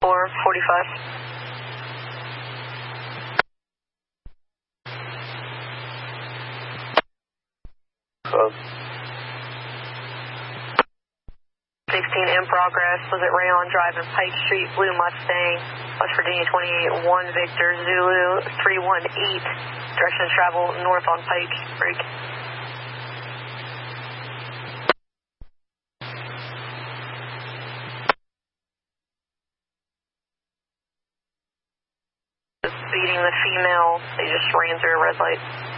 445. 16 in progress, was at Rayon Drive and Pike Street, Blue Mustang, West Virginia 28, 1 Victor, Zulu 318, direction of travel north on Pike, break. Just beating the female, they just ran through a red light.